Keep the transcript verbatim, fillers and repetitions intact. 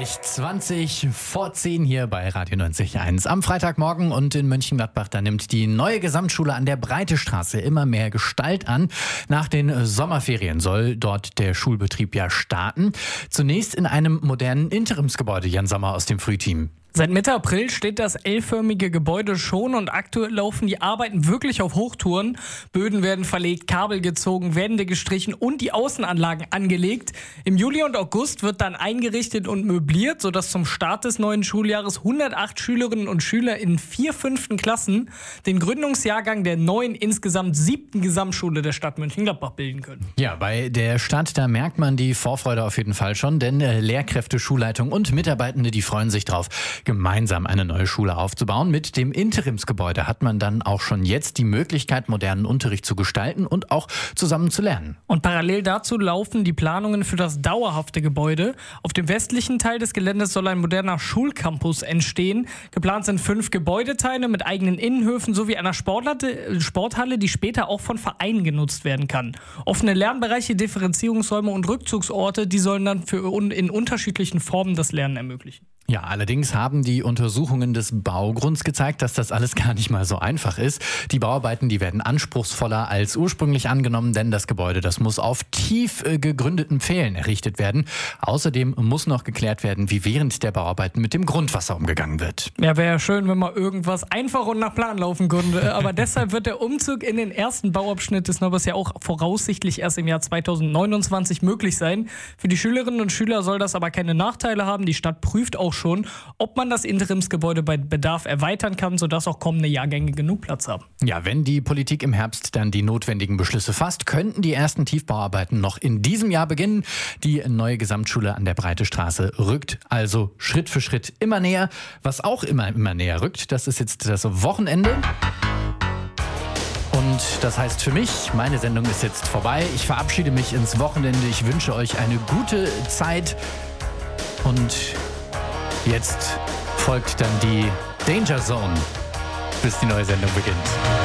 Gleich zwanzig vor zehn hier bei Radio neunzig Komma eins. Am Freitagmorgen und in Mönchengladbach, da nimmt die neue Gesamtschule an der Breitestraße immer mehr Gestalt an. Nach den Sommerferien soll dort der Schulbetrieb ja starten. Zunächst in einem modernen Interimsgebäude, Jan Sommer aus dem Frühteam. Seit Mitte April steht das L-förmige Gebäude schon und aktuell laufen die Arbeiten wirklich auf Hochtouren. Böden werden verlegt, Kabel gezogen, Wände gestrichen und die Außenanlagen angelegt. Im Juli und August wird dann eingerichtet und möbliert, sodass zum Start des neuen Schuljahres hundertacht Schülerinnen und Schüler in vier fünften Klassen den Gründungsjahrgang der neuen, insgesamt siebten Gesamtschule der Stadt Mönchengladbach bilden können. Ja, bei der Stadt, da merkt man die Vorfreude auf jeden Fall schon, denn Lehrkräfte, Schulleitung und Mitarbeitende, die freuen sich drauf, gemeinsam eine neue Schule aufzubauen. Mit dem Interimsgebäude hat man dann auch schon jetzt die Möglichkeit, modernen Unterricht zu gestalten und auch zusammen zu lernen. Und parallel dazu laufen die Planungen für das dauerhafte Gebäude. Auf dem westlichen Teil des Geländes soll ein moderner Schulcampus entstehen. Geplant sind fünf Gebäudeteile mit eigenen Innenhöfen sowie einer Sporthalle, Sporthalle, die später auch von Vereinen genutzt werden kann. Offene Lernbereiche, Differenzierungsräume und Rückzugsorte, die sollen dann für in unterschiedlichen Formen das Lernen ermöglichen. Ja, allerdings haben die Untersuchungen des Baugrunds gezeigt, dass das alles gar nicht mal so einfach ist. Die Bauarbeiten, die werden anspruchsvoller als ursprünglich angenommen, denn das Gebäude, das muss auf tief äh, gegründeten Pfählen errichtet werden. Außerdem muss noch geklärt werden, wie während der Bauarbeiten mit dem Grundwasser umgegangen wird. Ja, wäre ja schön, wenn mal irgendwas einfach und nach Plan laufen könnte. Aber deshalb wird der Umzug in den ersten Bauabschnitt des Neubers ja auch voraussichtlich erst im Jahr zweitausendneunundzwanzig möglich sein. Für die Schülerinnen und Schüler soll das aber keine Nachteile haben. Die Stadt prüft auch schon, ob man das Interimsgebäude bei Bedarf erweitern kann, sodass auch kommende Jahrgänge genug Platz haben. Ja, wenn die Politik im Herbst dann die notwendigen Beschlüsse fasst, könnten die ersten Tiefbauarbeiten noch in diesem Jahr beginnen. Die neue Gesamtschule an der Breitestraße rückt also Schritt für Schritt immer näher. Was auch immer, immer näher rückt, das ist jetzt das Wochenende. Und das heißt für mich, meine Sendung ist jetzt vorbei. Ich verabschiede mich ins Wochenende. Ich wünsche euch eine gute Zeit und jetzt folgt dann die Danger Zone, bis die neue Sendung beginnt.